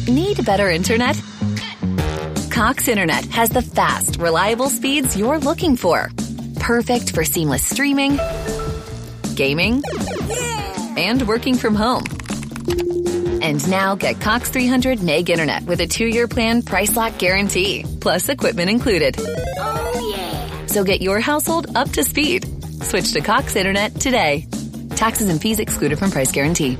Need better internet? Cox Internet has the fast, reliable speeds you're looking for. Perfect for seamless streaming, gaming, and working from home. And now get Cox 300 meg internet with a 2-year plan price lock guarantee, plus equipment included. Oh, yeah. So get your household up to speed. Switch to Cox Internet today. Taxes and fees excluded from price guarantee.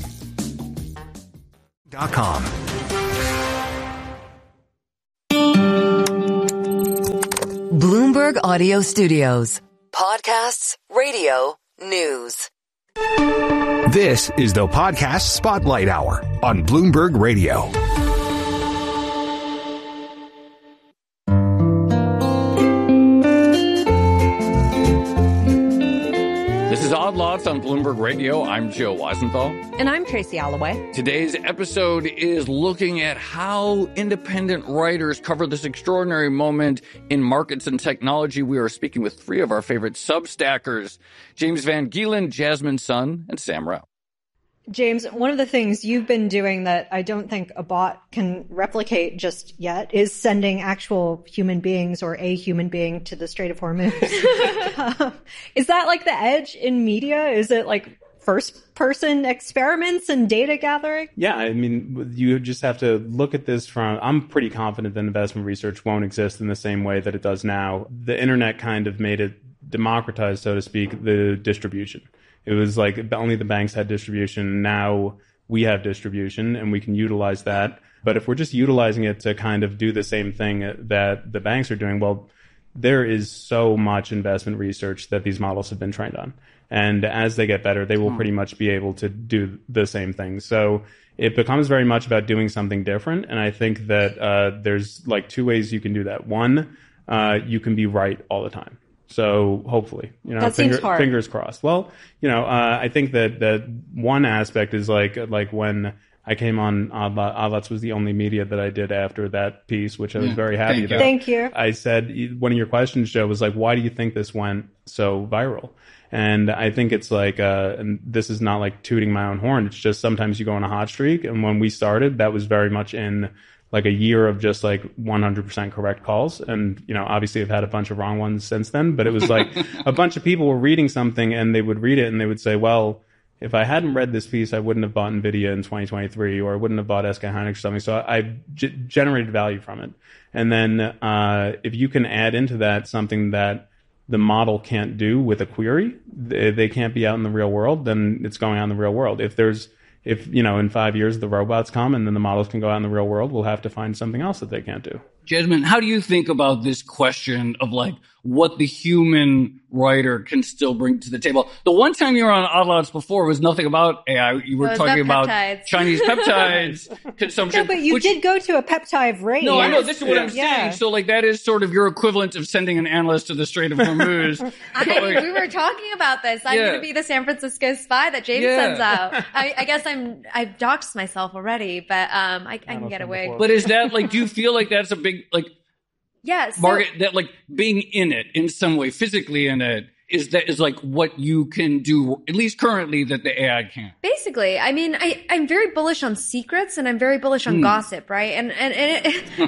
.com. Bloomberg Audio Studios. Podcasts, radio, news. This is the Podcast Spotlight Hour on Bloomberg Radio. This is Odd Lots on Bloomberg Radio. I'm Joe Weisenthal. And I'm Tracy Alloway. Today's episode is looking at how independent writers cover this extraordinary moment in markets and technology. We are speaking with 3 of our favorite Substackers, James Van Gielen, Jasmine Sun, and Sam Rao. James, one of the things you've been doing that I don't think a bot can replicate just yet is sending actual human beings or a human being to the Strait of Hormuz. Is that like the edge in media? Is it like first-person experiments and data gathering? Yeah, I mean, you just have to look at this from... I'm pretty confident that investment research won't exist in the same way that it does now. The internet kind of made it democratized, so to speak, the distribution. It was like only the banks had distribution. Now we have distribution and we can utilize that. But if we're just utilizing it to kind of do the same thing that the banks are doing, well, there is so much investment research that these models have been trained on. And as they get better, they will pretty much be able to do the same thing. So it becomes very much about doing something different. And I think that there's like 2 ways you can do that. One, you can be right all the time. So hopefully, that seems hard. Fingers crossed. Well, I think that one aspect is like when I came on Odd Lots was the only media that I did after that piece, which I was very happy about. Thank you. I said, one of your questions, Joe, was like, why do you think this went so viral? And I think it's like, and this is not like tooting my own horn. It's just sometimes you go on a hot streak. And when we started, that was very much in like a year of just like 100% correct calls. And, obviously I've had a bunch of wrong ones since then, but it was like a bunch of people were reading something and they would read it and they would say, well, if I hadn't read this piece, I wouldn't have bought NVIDIA in 2023, or I wouldn't have bought SK Hynix or something. So I generated value from it. And then if you can add into that something that the model can't do with a query, they can't be out in the real world, then it's going on in the real world. If in 5 years the robots come and then the models can go out in the real world, we'll have to find something else that they can't do. Jasmine, how do you think about this question of like what the human writer can still bring to the table? The one time you were on Odd Lots before was nothing about AI. You were talking about Chinese peptides consumption. No, but you did go to a peptide raid. No, I know. This is what I'm saying. So like that is sort of your equivalent of sending an analyst to the Strait of Hormuz. We were talking about this. I'm going to be the San Francisco spy that James sends out. I guess I've doxed myself already, but I can get away. But is that like, do you feel like that's a big market that like being in it in some way, physically in it, is like what you can do, at least currently, that the AI can't? Basically, I mean, I'm very bullish on secrets and I'm very bullish on gossip, right? And it,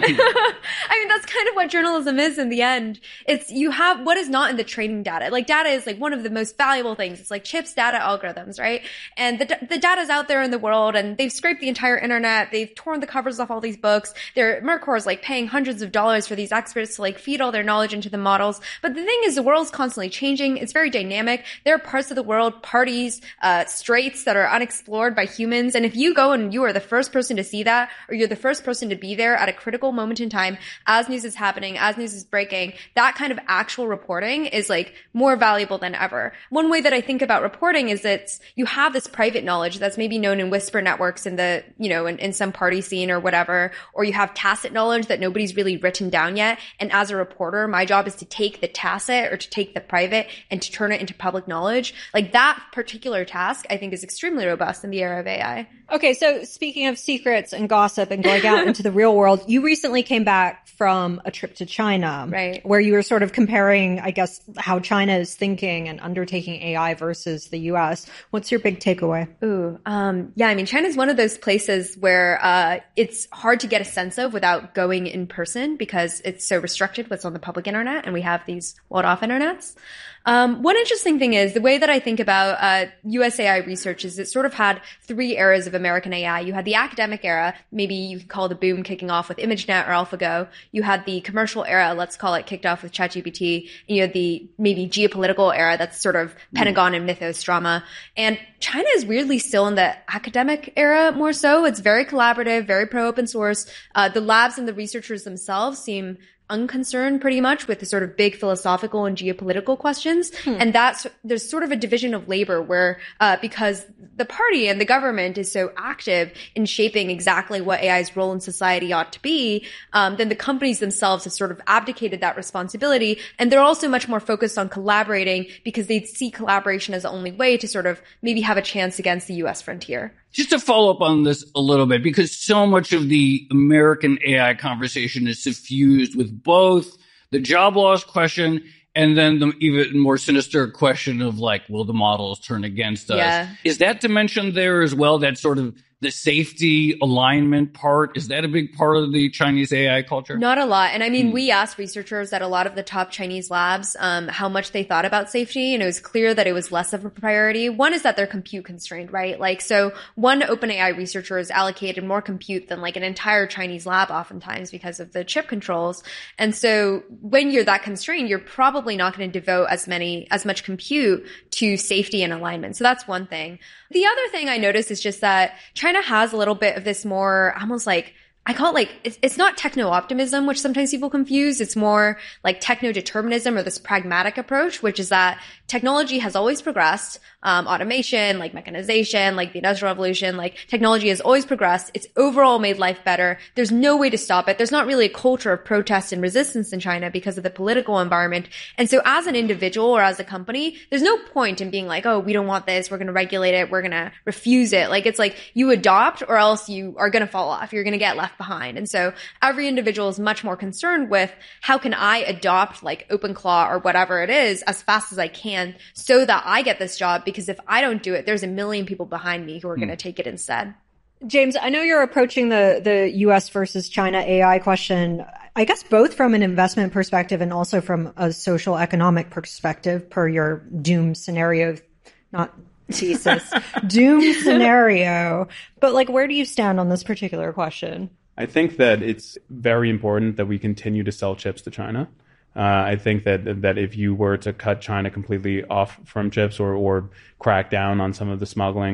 I mean, that's kind of what journalism is in the end. It's, you have what is not in the training data. Like data is like one of the most valuable things. It's like chips, data, algorithms, right? And the data's out there in the world and they've scraped the entire internet. They've torn the covers off all these books. Mercor is like paying hundreds of dollars for these experts to like feed all their knowledge into the models. But the thing is, the world's constantly changing. It's very dynamic. There are parts of the world, parties, straits that are unexplored by humans. And if you go and you are the first person to see that, or you're the first person to be there at a critical moment in time, as news is happening, as news is breaking, that kind of actual reporting is like more valuable than ever. One way that I think about reporting is that you have this private knowledge that's maybe known in whisper networks in the, in some party scene or whatever, or you have tacit knowledge that nobody's really written down yet. And as a reporter, my job is to take the tacit or to take the private and to turn it into public knowledge. Like that particular task, I think, is extremely robust in the era of AI. Okay, so speaking of secrets and gossip and going out into the real world, you recently came back from a trip to China, right? Where you were sort of comparing, I guess, how China is thinking and undertaking AI versus the US. What's your big takeaway? Yeah, I mean, China's one of those places where it's hard to get a sense of without going in person because it's so restricted what's on the public internet, and we have these walled-off internets. One interesting thing is the way that I think about US AI research is it sort of had three eras of American AI. You had the academic era, maybe you could call the boom kicking off with ImageNet or AlphaGo. You had the commercial era, let's call it, kicked off with ChatGPT. And you had the maybe geopolitical era, that's sort of Pentagon and Mythos drama. And China is weirdly still in the academic era more so. It's very collaborative, very pro open source. The labs and the researchers themselves seem unconcerned pretty much with the sort of big philosophical and geopolitical questions. And there's sort of a division of labor where, because the party and the government is so active in shaping exactly what AI's role in society ought to be, then the companies themselves have sort of abdicated that responsibility. And they're also much more focused on collaborating because they see collaboration as the only way to sort of maybe have a chance against the US frontier. Just to follow up on this a little bit, because so much of the American AI conversation is suffused with both the job loss question and then the even more sinister question of like, will the models turn against us? Yeah. Is that dimension there as well? That sort of the safety alignment part, is that a big part of the Chinese AI culture? Not a lot. And I mean, we asked researchers at a lot of the top Chinese labs how much they thought about safety, and it was clear that it was less of a priority. One is that they're compute constrained, right? Like, so one OpenAI researcher is allocated more compute than like an entire Chinese lab oftentimes because of the chip controls. And so when you're that constrained, you're probably not going to devote as much compute to safety and alignment. So that's one thing. The other thing I noticed is just that China has a little bit of this more almost like, I call it like, it's not techno-optimism, which sometimes people confuse. It's more like techno-determinism or this pragmatic approach, which is that technology has always progressed. Automation, like mechanization, like the Industrial Revolution, like technology has always progressed. It's overall made life better. There's no way to stop it. There's not really a culture of protest and resistance in China because of the political environment. And so as an individual or as a company, there's no point in being like, oh, we don't want this. We're going to regulate it. We're going to refuse it. Like, it's like you adopt or else you are going to fall off. You're going to get left behind. And so every individual is much more concerned with how can I adopt like OpenClaw or whatever it is as fast as I can so that I get this job, because if I don't do it, there's a million people behind me who are going to take it instead. James, I know you're approaching the US versus China AI question, I guess both from an investment perspective and also from a social economic perspective per your doom scenario, not thesis, doom scenario. But like, where do you stand on this particular question? I think that it's very important that we continue to sell chips to China. I think that if you were to cut China completely off from chips or crack down on some of the smuggling,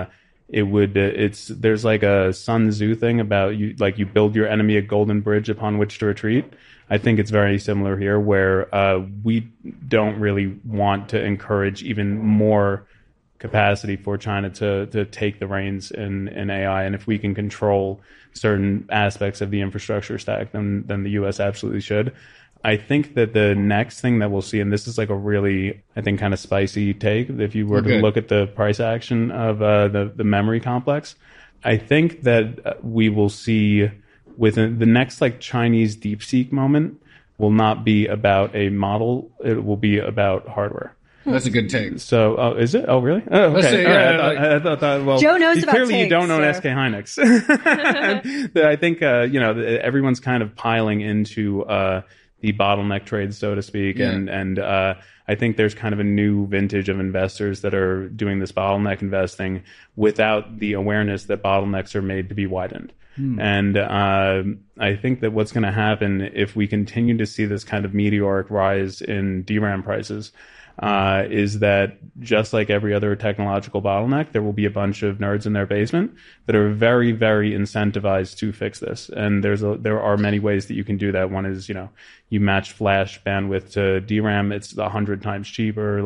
there's like a Sun Tzu thing about you build your enemy a golden bridge upon which to retreat. I think it's very similar here, where we don't really want to encourage even more capacity for China to take the reins in AI. And if we can control certain aspects of the infrastructure stack, then the US absolutely should. I think that the next thing that we'll see, and this is like a really, I think, kind of spicy take, if you were to look at the price action of the memory complex, I think that we will see within the next like Chinese DeepSeek moment will not be about a model, it will be about hardware. That's a good take. So, is it? Oh, really? Oh, okay. See, I thought well, Joe knows about clearly takes, you don't own so. SK Hynix. I think, everyone's kind of piling into the bottleneck trades, so to speak. Yeah. And I think there's kind of a new vintage of investors that are doing this bottleneck investing without the awareness that bottlenecks are made to be widened. And I think that what's going to happen if we continue to see this kind of meteoric rise in DRAM prices is that just like every other technological bottleneck, there will be a bunch of nerds in their basement that are very, very incentivized to fix this. And there are many ways that you can do that. One is, you match flash bandwidth to DRAM. It's 100 times cheaper.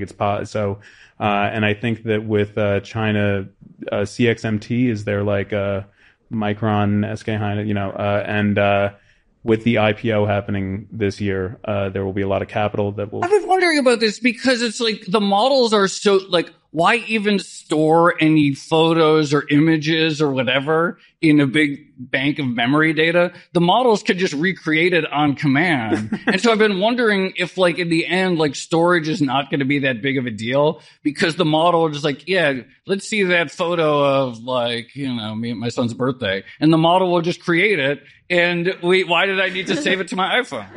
And I think that with China, CXMT is their like Micron, SK Hynix, and with the IPO happening this year, there will be a lot of capital that will. I've been wondering about this because it's like the models are so like, why even store any photos or images or whatever in a big bank of memory data? The models could just recreate it on command. And so I've been wondering if like in the end, like storage is not going to be that big of a deal because the model is like, yeah, let's see that photo of like, you know, me at my son's birthday. And the model will just create it. And why did I need to save it to my iPhone?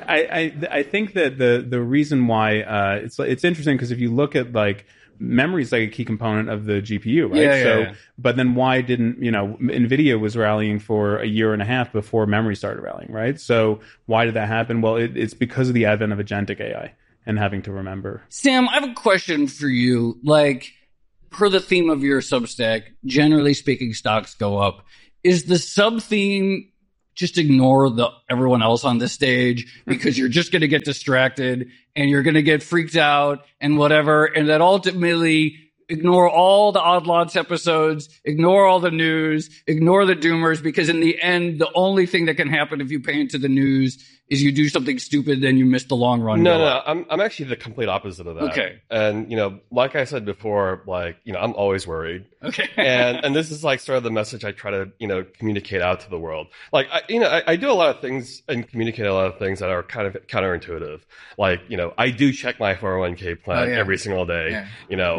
I think that the reason why, it's interesting because if you look at like, memory is like a key component of the GPU, right? Yeah. But then why didn't, NVIDIA was rallying for a year and a half before memory started rallying, right? So why did that happen? Well, it's because of the advent of agentic AI and having to remember. Sam, I have a question for you. Like, per the theme of your Substack, generally speaking, stocks go up. Is the sub-theme just ignore everyone else on the stage because you're just going to get distracted and you're going to get freaked out and whatever. And that ultimately ignore all the Odd Lots episodes, ignore all the news, ignore the doomers, because in the end, the only thing that can happen if you pay into the news is you do something stupid, then you miss the long run. No, I'm actually the complete opposite of that. Okay. And, like I said before, like, I'm always worried. Okay. and this is like sort of the message I try to, communicate out to the world. Like, I do a lot of things and communicate a lot of things that are kind of counterintuitive. Like, I do check my 401k plan every single day. Yeah.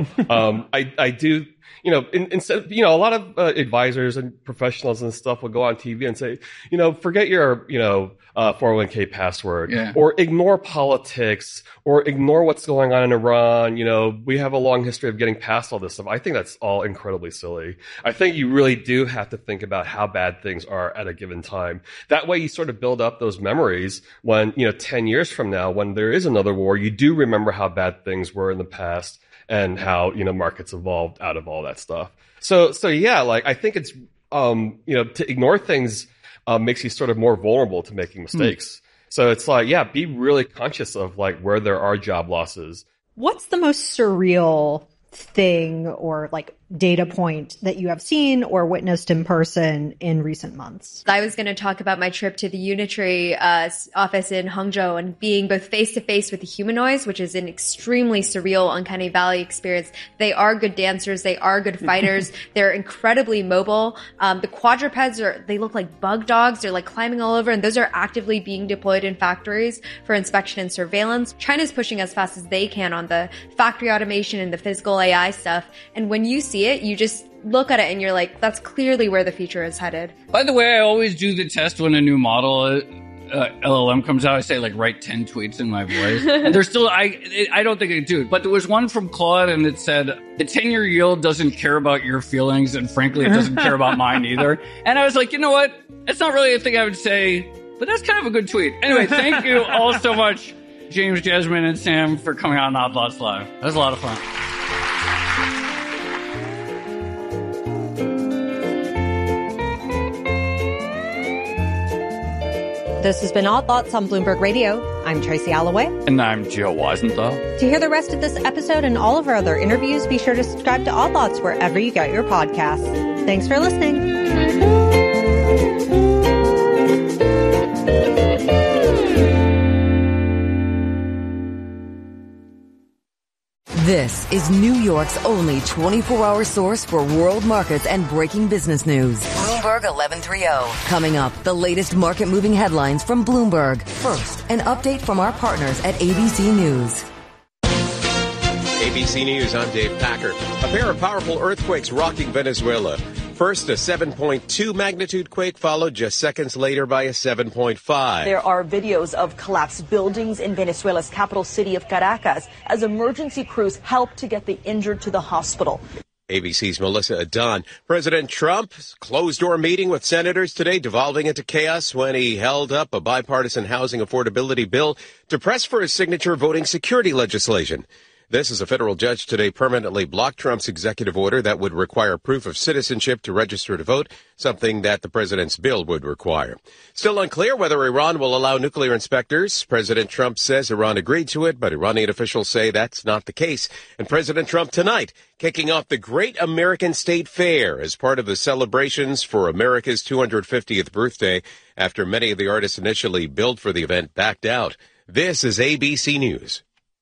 I do, instead of, a lot of advisors and professionals and stuff will go on TV and say, forget your, 401k password, or ignore politics, or ignore what's going on in Iran. We have a long history of getting past all this stuff. I think that's all incredibly silly. I think you really do have to think about how bad things are at a given time. That way you sort of build up those memories when, 10 years from now, when there is another war, you do remember how bad things were in the past and how, markets evolved out of all that stuff. So yeah, like I think it's, to ignore things makes you sort of more vulnerable to making mistakes. So it's like, yeah, be really conscious of like where there are job losses. What's the most surreal thing or like data point that you have seen or witnessed in person in recent months? I was going to talk about my trip to the Unitree office in Hangzhou and being both face-to-face with the humanoids, which is an extremely surreal, uncanny valley experience. They are good dancers. They are good fighters. They're incredibly mobile. The quadrupeds they look like bug dogs. They're like climbing all over, and those are actively being deployed in factories for inspection and surveillance. China's pushing as fast as they can on the factory automation and the physical AI stuff. And when you see it, you just look at it and you're like, that's clearly where the future is headed. By the way, I always do the test when a new model LLM comes out. I say like write 10 tweets in my voice. And there's still, I don't think I do it. But there was one from Claude and it said, the 10-year yield doesn't care about your feelings. And frankly, it doesn't care about mine either. And I was like, you know what? It's not really a thing I would say, but that's kind of a good tweet. Anyway, thank you all so much, James, Jasmine, and Sam, for coming on Odd Lots Live. That was a lot of fun. This has been Odd Lots on Bloomberg Radio. I'm Tracy Alloway. And I'm Joe Weisenthal. To hear the rest of this episode and all of our other interviews, be sure to subscribe to Odd Lots wherever you get your podcasts. Thanks for listening. This is New York's only 24-hour source for world markets and breaking business news. Bloomberg 1130. Coming up, the latest market-moving headlines from Bloomberg. First, an update from our partners at ABC News. ABC News, I'm Dave Packer. A pair of powerful earthquakes rocking Venezuela. First, a 7.2 magnitude quake, followed just seconds later by a 7.5. There are videos of collapsed buildings in Venezuela's capital city of Caracas as emergency crews help to get the injured to the hospital. ABC's Melissa Adon. President Trump's closed-door meeting with senators today devolving into chaos when he held up a bipartisan housing affordability bill to press for his signature voting security legislation. This is a federal judge today permanently blocked Trump's executive order that would require proof of citizenship to register to vote, something that the president's bill would require. Still unclear whether Iran will allow nuclear inspectors. President Trump says Iran agreed to it, but Iranian officials say that's not the case. And President Trump tonight kicking off the Great American State Fair as part of the celebrations for America's 250th birthday after many of the artists initially billed for the event backed out. This is ABC News.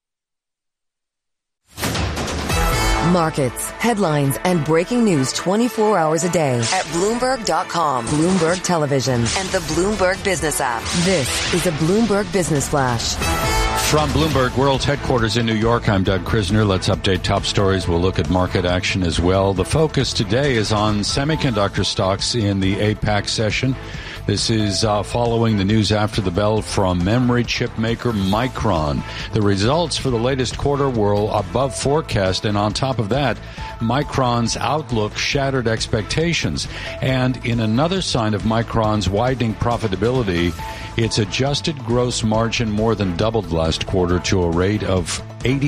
Markets, headlines, and breaking news 24 hours a day at Bloomberg.com, Bloomberg Television, and the Bloomberg Business app. This is a Bloomberg Business Flash. From Bloomberg World's headquarters in New York, I'm Doug Krisner. Let's update top stories. We'll look at market action as well. The focus today is on semiconductor stocks in the APAC session. This is following the news after the bell from memory chip maker Micron. The results for the latest quarter were above forecast, and on top of that, Micron's outlook shattered expectations. And in another sign of Micron's widening profitability, its adjusted gross margin more than doubled last quarter to a rate of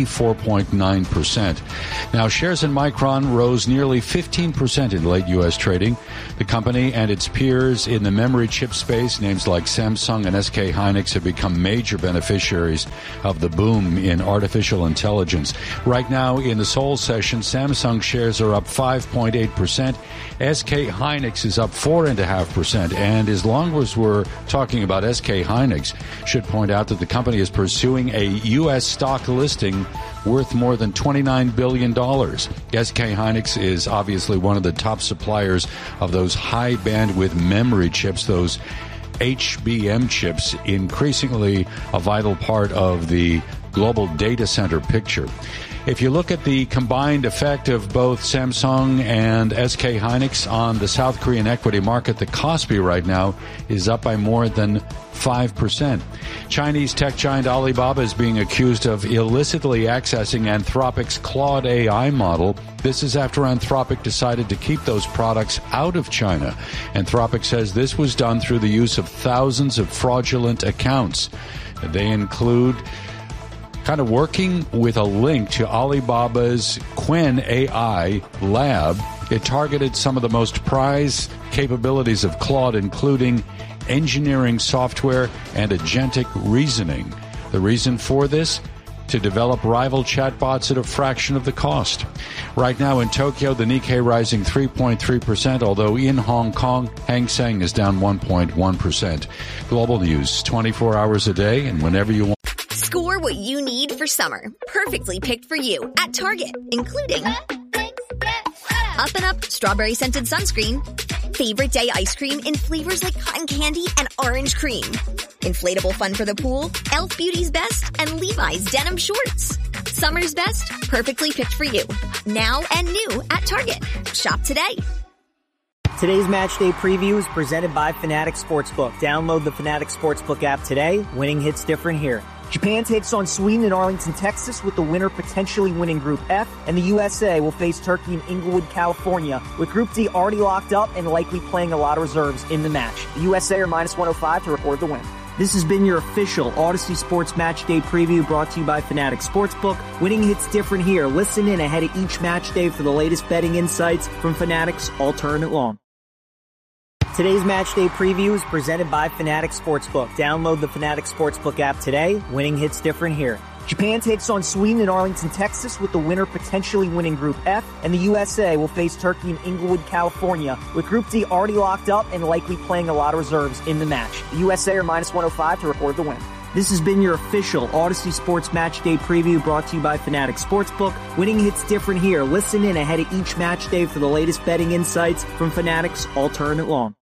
84.9%. Now, shares in Micron rose nearly 15% in late U.S. trading. The company and its peers in the memory chip space, names like Samsung and SK Hynix, have become major beneficiaries of the boom in artificial intelligence. Right now, in the Seoul session, Samsung shares are up 5.8%. SK Hynix is up 4.5%. And as long as we're talking about SK Hynix, should point out that the company is pursuing a U.S. stock listing worth more than $29 billion. SK Hynix is obviously one of the top suppliers of those high bandwidth memory chips, those HBM chips, increasingly a vital part of the global data center picture. If you look at the combined effect of both Samsung and SK Hynix on the South Korean equity market, the Kospi right now is up by more than 5%. Chinese tech giant Alibaba is being accused of illicitly accessing Anthropic's Claude AI model. This is after Anthropic decided to keep those products out of China. Anthropic says this was done through the use of thousands of fraudulent accounts. They include kind of working with a link to Alibaba's Qwen AI lab. It targeted some of the most prized capabilities of Claude, including engineering software and agentic reasoning. The reason for this? To develop rival chatbots at a fraction of the cost. Right now in Tokyo, the Nikkei rising 3.3%, although in Hong Kong, Hang Seng is down 1.1%. Global news, 24 hours a day and whenever you want. Score what you need for summer. Perfectly picked for you at Target, including Up and Up strawberry scented sunscreen, favorite day ice cream in flavors like cotton candy and orange cream, inflatable fun for the pool, Elf Beauty's Best, and Levi's denim shorts. Summer's best, perfectly picked for you. Now and new at Target. Shop today. Today's match day preview is presented by Fanatics Sportsbook. Download the Fanatics Sportsbook app today. Winning hits different here. Japan takes on Sweden in Arlington, Texas, with the winner potentially winning Group F, and the USA will face Turkey in Inglewood, California, with Group D already locked up and likely playing a lot of reserves in the match. The USA are minus 105 to record the win. This has been your official Odyssey Sports Match Day preview brought to you by Fanatics Sportsbook. Winning hits different here. Listen in ahead of each match day for the latest betting insights from Fanatics all tournament long. Today's match day preview is presented by Fanatics Sportsbook. Download the Fanatics Sportsbook app today. Winning hits different here. Japan takes on Sweden in Arlington, Texas, with the winner potentially winning Group F, and the USA will face Turkey in Inglewood, California, with Group D already locked up and likely playing a lot of reserves in the match. The USA are minus 105 to record the win. This has been your official Odyssey Sports Match Day preview brought to you by Fanatics Sportsbook. Winning hits different here. Listen in ahead of each match day for the latest betting insights from Fanatics all tournament long.